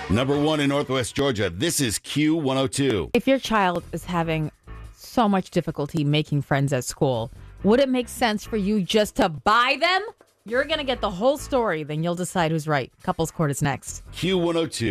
Number 1 in Northwest Georgia. This is Q102. If your child is having so much difficulty making friends at school, would it make sense for you just to buy them? You're going to get the whole story, then you'll decide who's right. Couples Court is next. Q102.